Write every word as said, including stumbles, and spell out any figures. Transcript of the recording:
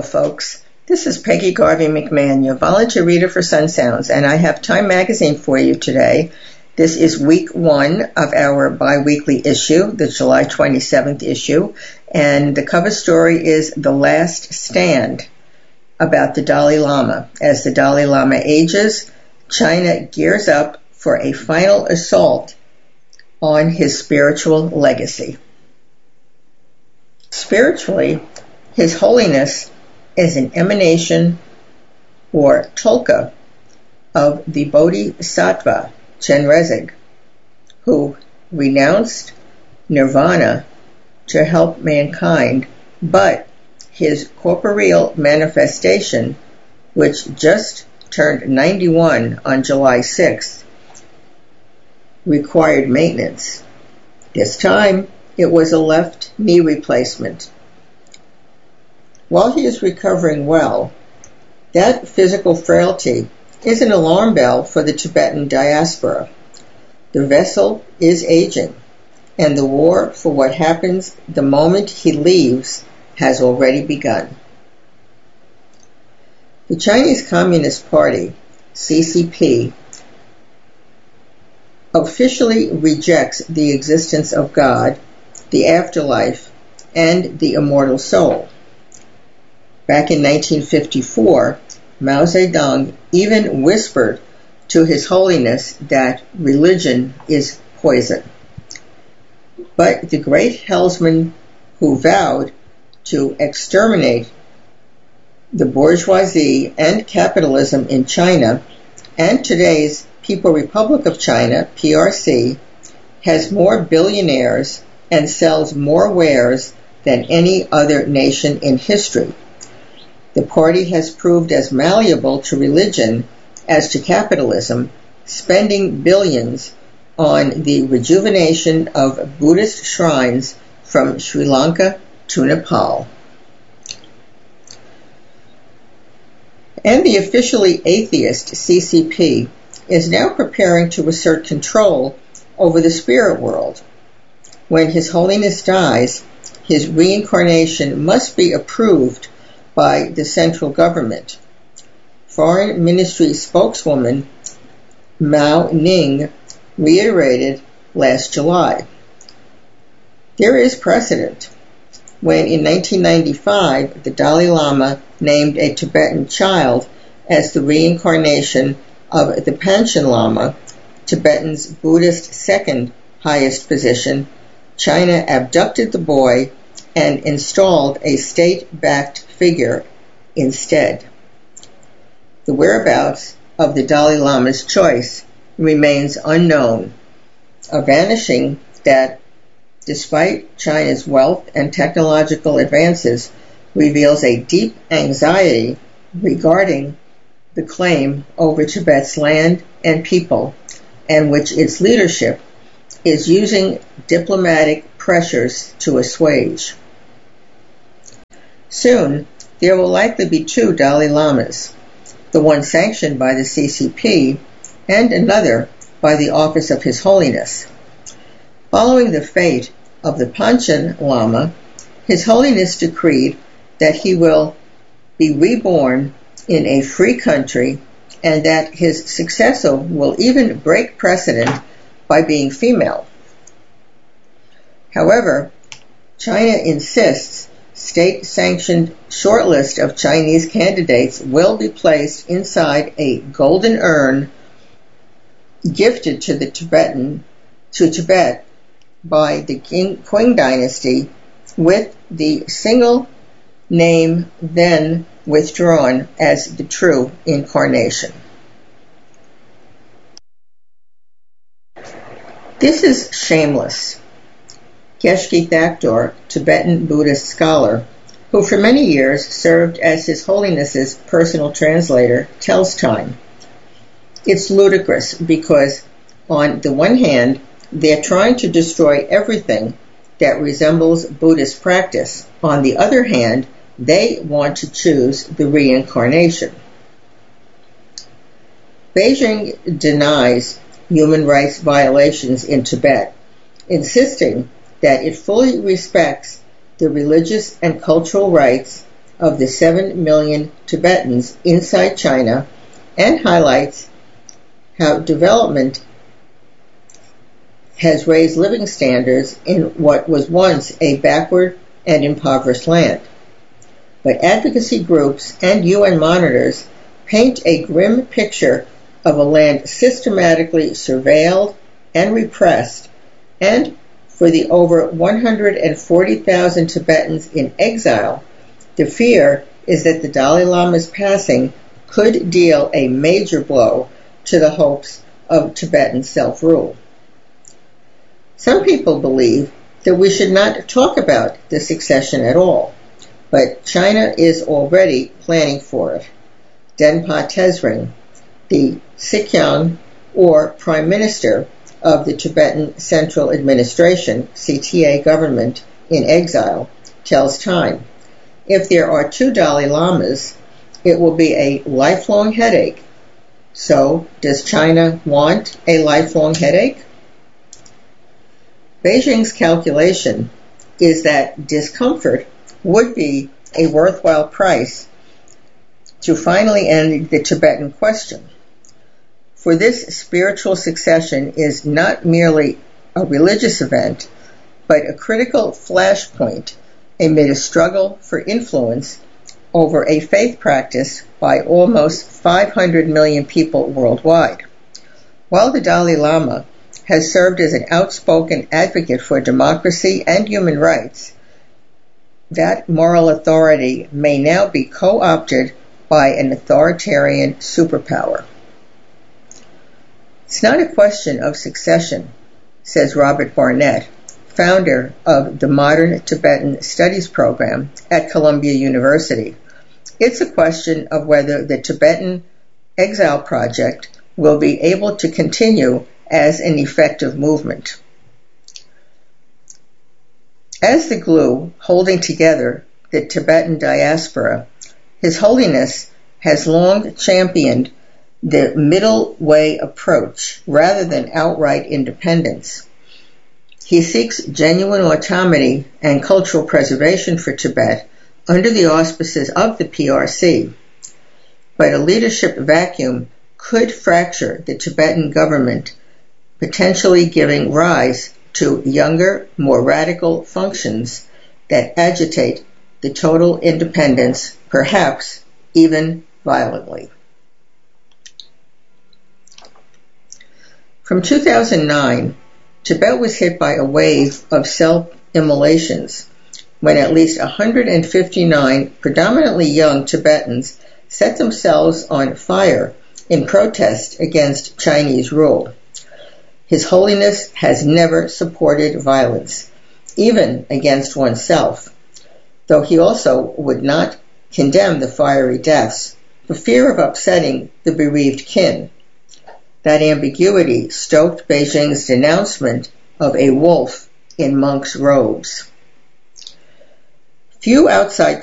folks. This is Peggy Garvey McMahon, your volunteer reader for Sun Sounds, and I have Time Magazine for you today. This is week one of our bi-weekly issue, the July twenty-seventh issue, and the cover story is The Last Stand, about the Dalai Lama. As the Dalai Lama ages, China gears up for a final assault on his spiritual legacy. Spiritually, His Holiness is an emanation or tulka of the Bodhisattva Chenrezig, who renounced nirvana to help mankind, but his corporeal manifestation, which just turned ninety-one on July sixth, required maintenance. This time, it was a left knee replacement. While he is recovering well, that physical frailty is an alarm bell for the Tibetan diaspora. The vessel is aging, and the war for what happens the moment he leaves has already begun. The Chinese Communist Party, C C P, officially rejects the existence of God, the afterlife, and the immortal soul. Back in nineteen fifty-four, Mao Zedong even whispered to His Holiness that religion is poison. But the great helmsman who vowed to exterminate the bourgeoisie and capitalism in China, and today's People Republic of China, P R C, has more billionaires and sells more wares than any other nation in history. The party has proved as malleable to religion as to capitalism, spending billions on the rejuvenation of Buddhist shrines from Sri Lanka to Nepal. And the officially atheist C C P is now preparing to assert control over the spirit world. When His Holiness dies, his reincarnation must be approved by the central government. Foreign Ministry spokeswoman Mao Ning reiterated last July. There is precedent. When in nineteen ninety-five the Dalai Lama named a Tibetan child as the reincarnation of the Panchen Lama, Tibetan's Buddhist second highest position, China abducted the boy and installed a state-backed figure instead. The whereabouts of the Dalai Lama's choice remains unknown, a vanishing that, despite China's wealth and technological advances, reveals a deep anxiety regarding the claim over Tibet's land and people, and which its leadership is using diplomatic pressures to assuage. Soon, there will likely be two Dalai Lamas, the one sanctioned by the C C P and another by the Office of His Holiness. Following the fate of the Panchen Lama, His Holiness decreed that he will be reborn in a free country and that his successor will even break precedent by being female. However, China insists state-sanctioned shortlist of Chinese candidates will be placed inside a golden urn gifted to the Tibetan to Tibet by the King, Qing dynasty, with the single name then withdrawn as the true incarnation. This is shameless. Keshki Thakur, Tibetan Buddhist scholar, who for many years served as His Holiness's personal translator, tells Time. It's ludicrous because, on the one hand, they're trying to destroy everything that resembles Buddhist practice. On the other hand, they want to choose the reincarnation. Beijing denies human rights violations in Tibet, insisting that it fully respects the religious and cultural rights of the seven million Tibetans inside China and highlights how development has raised living standards in what was once a backward and impoverished land. But advocacy groups and U N monitors paint a grim picture of a land systematically surveilled and repressed, and for the over one hundred forty thousand Tibetans in exile, the fear is that the Dalai Lama's passing could deal a major blow to the hopes of Tibetan self-rule. Some people believe that we should not talk about the succession at all, but China is already planning for it. Denpa Tezring, the Sikyong, or Prime Minister of the Tibetan Central Administration, C T A government, in exile, tells Time, if there are two Dalai Lamas, it will be a lifelong headache. So, does China want a lifelong headache? Beijing's calculation is that discomfort would be a worthwhile price to finally end the Tibetan question. For this spiritual succession is not merely a religious event, but a critical flashpoint amid a struggle for influence over a faith practice by almost five hundred million people worldwide. While the Dalai Lama has served as an outspoken advocate for democracy and human rights, that moral authority may now be co-opted by an authoritarian superpower. It's not a question of succession, says Robert Barnett, founder of the Modern Tibetan Studies program at Columbia University. It's a question of whether the Tibetan Exile Project will be able to continue as an effective movement. As the glue holding together the Tibetan diaspora, His Holiness has long championed the middle way approach rather than outright independence. He seeks genuine autonomy and cultural preservation for Tibet under the auspices of the P R C. But a leadership vacuum could fracture the Tibetan government, potentially giving rise to younger, more radical functions that agitate the total independence, perhaps even violently. From two thousand nine, Tibet was hit by a wave of self-immolations when at least one hundred fifty-nine predominantly young Tibetans set themselves on fire in protest against Chinese rule. His Holiness has never supported violence, even against oneself, though he also would not condemn the fiery deaths for fear of upsetting the bereaved kin. That ambiguity stoked Beijing's denouncement of a wolf in monk's robes. Few outside